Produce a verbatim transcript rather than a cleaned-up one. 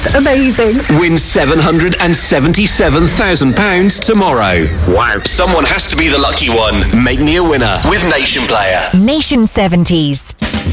just amazing. Win seven hundred seventy-seven thousand pounds tomorrow. Wow. Someone has to be the lucky one. Make me a winner with Nation Player. Nation seventies.